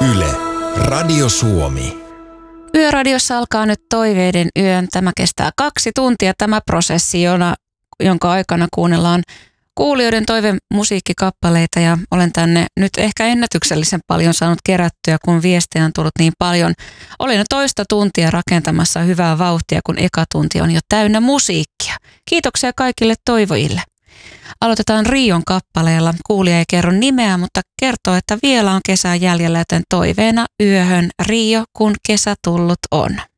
Yle, Radio Suomi. Yöradiossa alkaa nyt Toiveiden yö. Tämä kestää 2 tuntia tämä prosessi, jonka aikana kuunnellaan kuulijoiden toivemusiikkikappaleita, ja olen tänne nyt ehkä ennätyksellisen paljon saanut kerättyä, kun viestejä on tullut niin paljon. Olin jo toista tuntia rakentamassa hyvää vauhtia, kun eka tunti on jo täynnä musiikkia. Kiitoksia kaikille toivojille. Aloitetaan Rion kappaleella. Kuulija ei kerro nimeä, mutta kertoo, että vielä on kesää jäljellä, joten toiveena yöhön Rio, kun kesä tullut on.